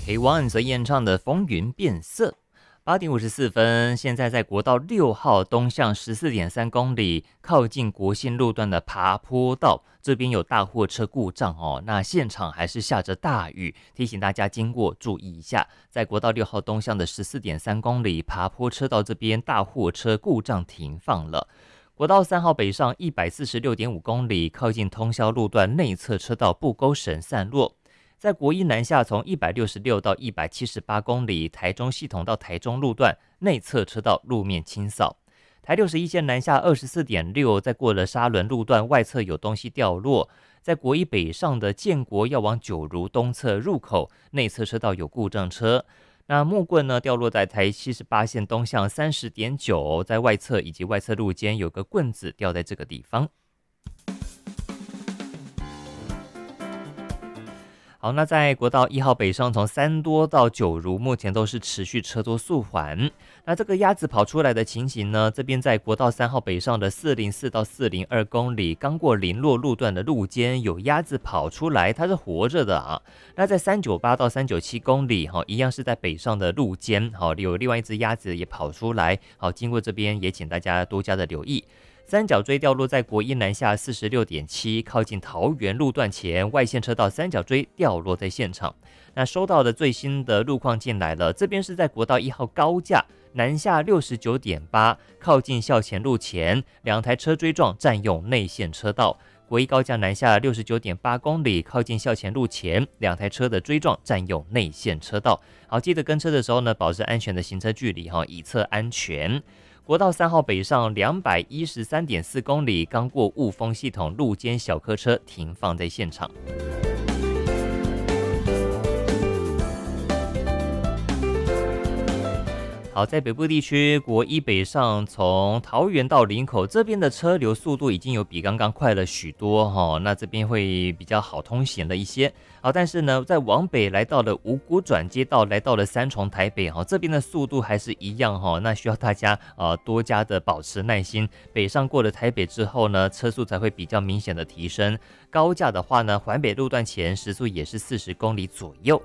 K1 所演唱的《风云变色》。8点54分，现在在国道6号东向14.3公里，靠近国信路段的爬坡道，这边有大货车故障哦。那现场还是下着大雨，提醒大家经过注意一下。在国道6号东向的14.3公里爬坡车道这边，大货车故障停放了。国道3号北上146.5公里，靠近通霄路段内侧车道不勾绳散落。在国一南下从166到178公里，台中系统到台中路段内侧车道路面清扫。台61线南下24.6，在过了沙仑路段外侧有东西掉落。在国一北上的建国要往九如东侧入口内侧车道有故障车。那木棍呢掉落在台78线东向30.9，在外侧以及外侧路间有个棍子掉在这个地方。好，那在国道1号北上，从三多到九如，目前都是持续车多速缓。那这个鸭子跑出来的情形呢？这边在国道3号北上的404到402公里，刚过林落路段的路间有鸭子跑出来，它是活着的啊。那在398到397公里，一样是在北上的路间，有另外一只鸭子也跑出来。好，经过这边也请大家多加的留意。三角锥掉落在国一南下46.7，靠近桃园路段前，外线车道三角锥掉落在现场。那收到的最新的路况进来了，这边是在国道1号高架南下69.8，靠近校前路前，两台车追撞占用内线车道。国一高架南下69.8公里，靠近校前路前，两台车的追撞占用内线车道。好，记得跟车的时候呢，保持安全的行车距离，以策安全。国道3号北上213.4公里，刚过雾峰系统路间小客车停放在现场。好，在北部地区，国一北上从桃园到林口这边的车流速度已经有比刚刚快了许多那这边会比较好通行了一些。好，但是呢，在往北来到了五股转接道，来到了三重台北这边的速度还是一样那需要大家多加的保持耐心。北上过了台北之后呢，车速才会比较明显的提升。高架的话呢，环北路段前时速也是40公里左右。